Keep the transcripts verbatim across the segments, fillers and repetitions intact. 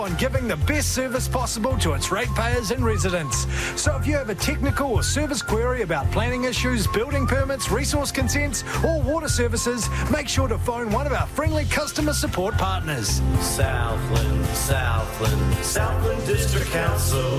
on giving the best service possible to its ratepayers and residents. So if you have a technical or service query about planning issues, building permits, resource consents or water services, make sure to phone one of our friendly customer support partners. Southland, Southland, Southland District Council,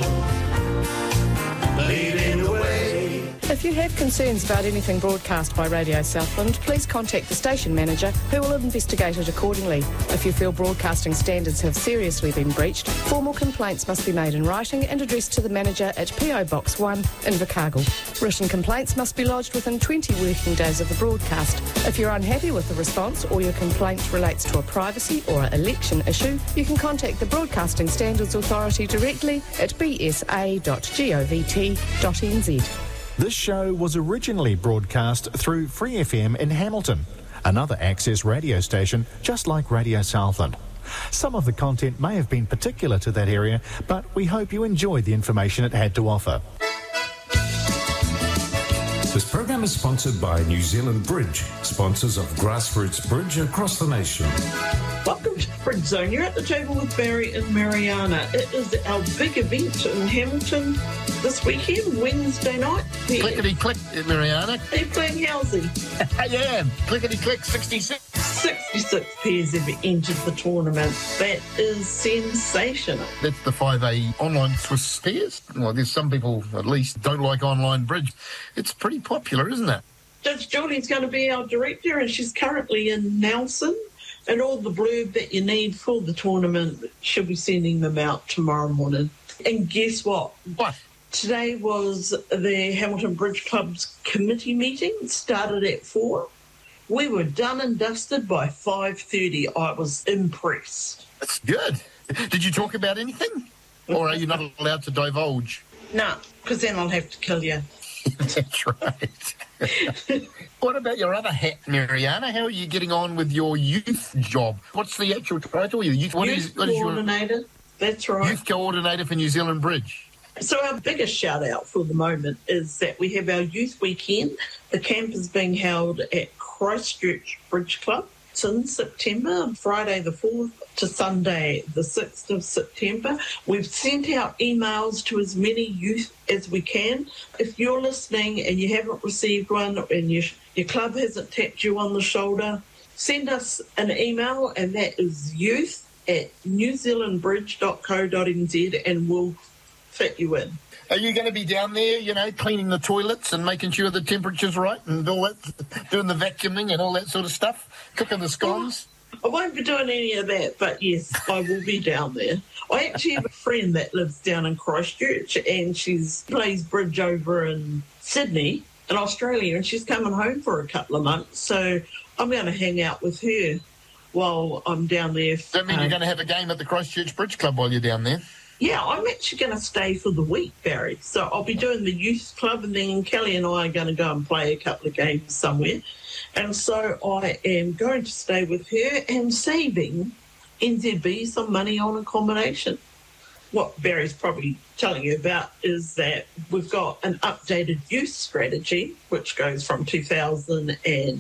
leading the way. If you have concerns about anything broadcast by Radio Southland, please contact the station manager who will investigate it accordingly. If you feel broadcasting standards have seriously been breached, formal complaints must be made in writing and addressed to the manager at P O Box one, Invercargill. Written complaints must be lodged within twenty working days of the broadcast. If you're unhappy with the response or your complaint relates to a privacy or election issue, you can contact the Broadcasting Standards Authority directly at b s a dot govt dot n z. This show was originally broadcast through Free F M in Hamilton, another access radio station just like Radio Southland. Some of the content may have been particular to that area, but we hope you enjoyed the information it had to offer. This program is sponsored by New Zealand Bridge, sponsors of grassroots bridge across the nation. Welcome to Bridge Zone. You're at the table with Barry and Mariana. It is our big event in Hamilton this weekend, Wednesday night. Clickety click, Mariana. Are you playing Housey? I am. Clickety click, sixty-six. sixty-six pairs have entered the tournament. That is sensational. That's the five A online Swiss pairs. Well, there's some people, at least, don't like online bridge. It's pretty popular, isn't it? Judge Julie's going to be our director, and she's currently in Nelson. And all the blurb that you need for the tournament, she'll be sending them out tomorrow morning. And guess what? What? Today was the Hamilton Bridge Club's committee meeting. It started at four. We were done and dusted by five thirty. I was impressed. That's good. Did you talk about anything? Or are you not allowed to divulge? No, because then I'll have to kill you. That's right. What about your other hat, Mariana? How are you getting on with your youth job? What's the actual title? Youth, what youth is, what coordinator. Is your, That's right. Youth coordinator for New Zealand Bridge. So our biggest shout out for the moment is that we have our youth weekend. The camp is being held at Christchurch Bridge Club. It's in September, Friday the fourth to Sunday the sixth of September. We've sent out emails to as many youth as we can. If you're listening and you haven't received one and you, your club hasn't tapped you on the shoulder, send us an email, and that is youth at new zealand bridge dot co dot n z, and we'll fit you in. Are you going to be down there, you know, cleaning the toilets and making sure the temperature's right and all that, doing the vacuuming and all that sort of stuff, cooking the scones? I won't be doing any of that, but yes, I will be down there. I actually have a friend that lives down in Christchurch, and she's plays bridge over in Sydney, in Australia, and she's coming home for a couple of months. So I'm going to hang out with her while I'm down there. Does that mean um, you're going to have a game at the Christchurch Bridge Club while you're down there? Yeah, I'm actually going to stay for the week, Barry. So I'll be doing the youth club, and then Kelly and I are going to go and play a couple of games somewhere. And so I am going to stay with her and saving N Z B some money on accommodation. What Barry's probably telling you about is that we've got an updated youth strategy, which goes from two thousand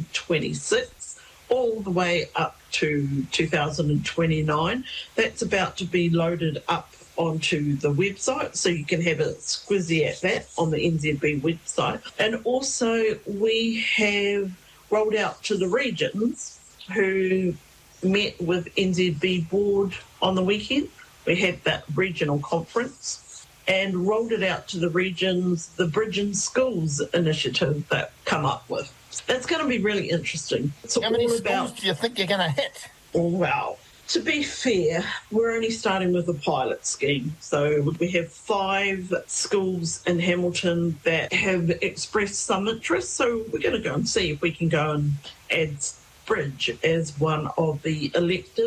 twenty-six all the way up to two thousand twenty-nine. That's about to be loaded up onto the website, so you can have a squizzy at that on the N Z B website. And also we have rolled out to the regions who met with N Z B board on the weekend. We had that regional conference and rolled it out to the regions, the Bridge in Schools initiative that come up with. That's going to be really interesting. It's How all many about, schools do you think you're going to hit? Well, to be fair, we're only starting with a pilot scheme. So we have five schools in Hamilton that have expressed some interest. So we're going to go and see if we can go and add Bridge as one of the elected